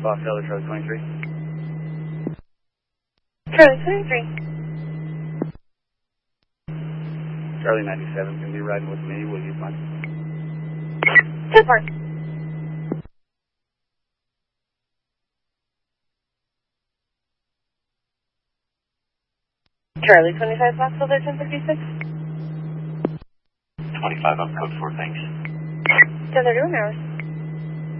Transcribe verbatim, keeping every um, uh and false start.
Fox Elder, Charlie twenty-three. Charlie twenty-three. Charlie ninety-seven, going to be riding with me. Will you mind? ten four. Charlie twenty-five, Fox Elder ten fifty-six. twenty-five on code four, thanks. ten thirty-one hours.